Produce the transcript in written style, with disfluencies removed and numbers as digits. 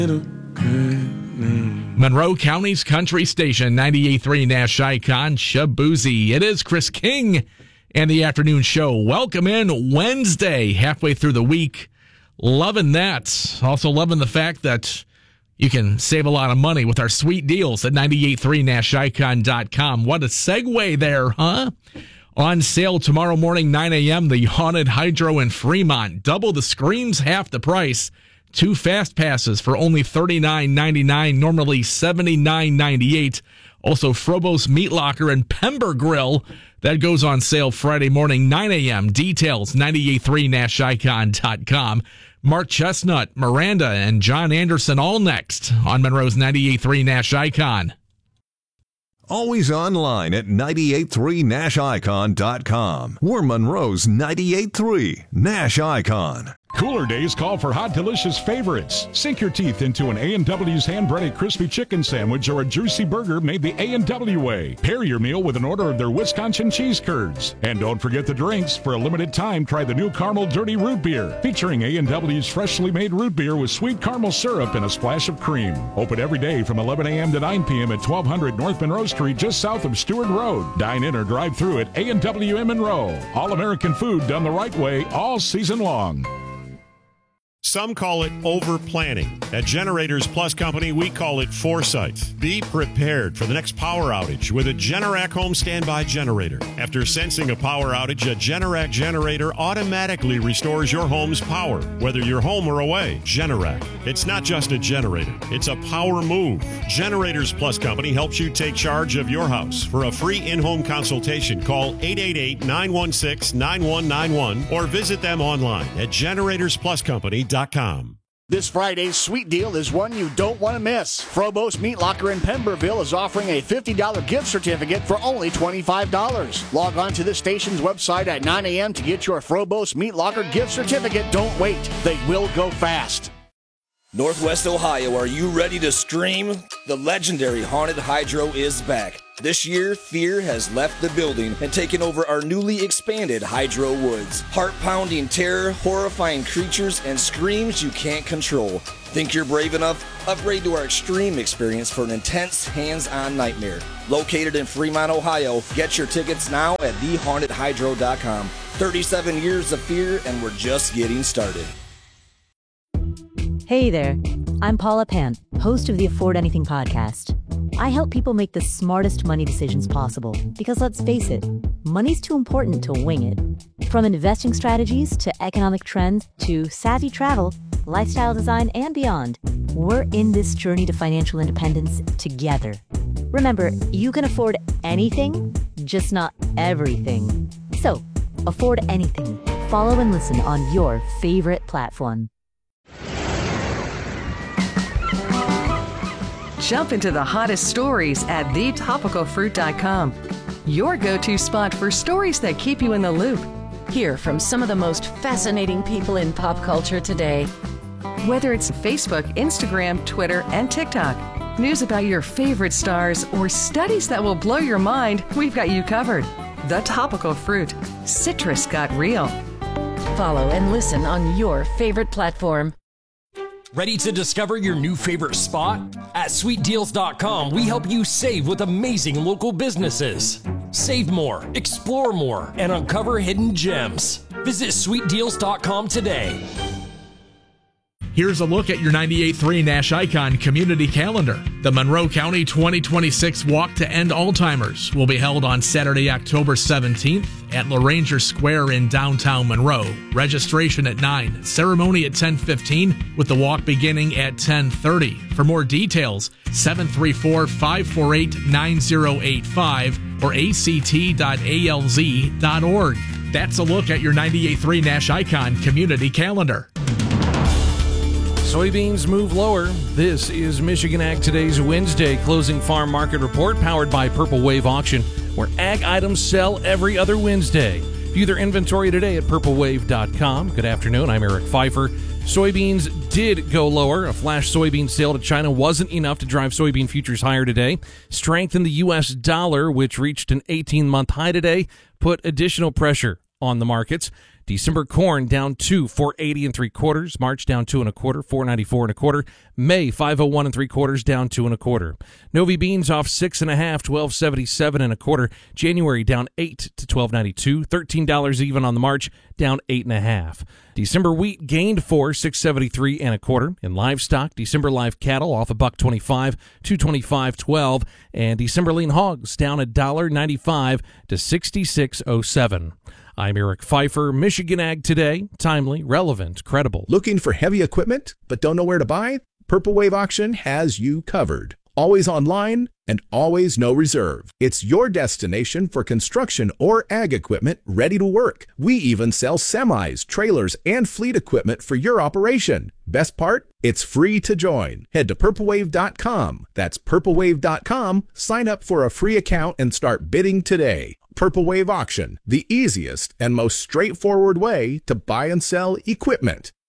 Monroe County's country station, 98.3 Nash Icon, Shaboozey. It is Chris King and the afternoon show. Welcome in Wednesday, halfway through the week. Loving that. Also loving the fact that you can save a lot of money with our sweet deals at 983nashicon.com. What a segue there, huh? On sale tomorrow morning, 9 a.m., the Haunted Hydro in Fremont. Double the screams, half the price. 2 fast passes for only $39.99, normally $79.98. Also, Frobos Meat Locker and Pember Grill. That goes on sale Friday morning, 9 a.m. Details, 983nashicon.com. Mark Chestnut, Miranda, and John Anderson all next on Monroe's 98.3 Nash Icon. Always online at 983nashicon.com. We're Monroe's 98.3 Nash Icon. Cooler days call for hot, delicious favorites. Sink your teeth into an A&W's hand-breaded crispy chicken sandwich or a juicy burger made the A&W way. Pair your meal with an order of their Wisconsin cheese curds. And don't forget the drinks. For a limited time, try the new Caramel Dirty Root Beer, featuring A&W's freshly made root beer with sweet caramel syrup and a splash of cream. Open every day from 11 a.m. to 9 p.m. at 1200 North Monroe Street, just south of Stewart Road. Dine in or drive through at A&W in Monroe. All-American food done the right way all season long. Some call it over-planning. At Generators Plus Company, we call it foresight. Be prepared for the next power outage with a Generac home standby generator. After sensing a power outage, a Generac generator automatically restores your home's power, whether you're home or away. Generac. It's not just a generator. It's a power move. Generators Plus Company helps you take charge of your house. For a free in-home consultation, call 888-916-9191 or visit them online at generatorspluscompany.com. This Friday's sweet deal is one you don't want to miss. Frobos Meat Locker in Pemberville is offering a $50 gift certificate for only $25. Log on to the station's website at 9 a.m. to get your Frobos Meat Locker gift certificate. Don't wait. They will go fast. Northwest Ohio, are you ready to scream? The legendary Haunted Hydro is back. This year, fear has left the building and taken over our newly expanded Hydro Woods. Heart-pounding terror, horrifying creatures, and screams you can't control. Think you're brave enough? Upgrade to our extreme experience for an intense, hands-on nightmare. Located in Fremont, Ohio, get your tickets now at thehauntedhydro.com. 37 years of fear, and we're just getting started. Hey there, I'm Paula Pant, host of the Afford Anything podcast. I help people make the smartest money decisions possible because, let's face it, money's too important to wing it. From investing strategies to economic trends to savvy travel, lifestyle design, and beyond, we're in this journey to financial independence together. Remember, you can afford anything, just not everything. So, afford anything. Follow and listen on your favorite platform. Jump into the hottest stories at thetopicalfruit.com. Your go-to spot for stories that keep you in the loop. Hear from some of the most fascinating people in pop culture today. Whether it's Facebook, Instagram, Twitter, and TikTok, news about your favorite stars, or studies that will blow your mind, we've got you covered. The Topical Fruit. Citrus got real. Follow and listen on your favorite platform. Ready to discover your new favorite spot? At sweetdeals.com, we help you save with amazing local businesses. Save more, explore more, and uncover hidden gems. Visit sweetdeals.com today. Here's a look at your 98.3 Nash Icon community calendar. The Monroe County 2026 Walk to End Alzheimer's will be held on Saturday, October 17th at LaRanger Square in downtown Monroe. Registration at 9, ceremony at 10:15, with the walk beginning at 10:30. For more details, 734-548-9085 or act.alz.org. That's a look at your 98.3 Nash Icon community calendar. Soybeans move lower. This is Michigan Ag Today's Wednesday closing farm market report powered by Purple Wave Auction, where ag items sell every other Wednesday. View their inventory today at purplewave.com. Good afternoon. I'm Eric Pfeiffer. Soybeans did go lower. A flash soybean sale to China wasn't enough to drive soybean futures higher today. Strength in the U.S. dollar, which reached an 18-month high today, put additional pressure on the markets. December corn down 2, 4.80 3/4. March down 2 1/4, 4.94 1/4. May 5.01 3/4, down 2 1/4. Novi beans off 6 1/2, 12.77 1/4. January down 8 to 12.92, $13 even on the March, down 8 1/2. December wheat gained 4, 6.73 1/4. In livestock, December live cattle off $1.25, 225.12, and December lean hogs down $1.95 to 66.07. I'm Eric Pfeiffer. Michigan Ag Today. Timely, relevant, credible. Looking for heavy equipment but don't know where to buy? Purple Wave Auction has you covered. Always online and always no reserve. It's your destination for construction or ag equipment ready to work. We even sell semis, trailers, and fleet equipment for your operation. Best part? It's free to join. Head to purplewave.com. That's purplewave.com. Sign up for a free account and start bidding today. Purple Wave Auction, the easiest and most straightforward way to buy and sell equipment.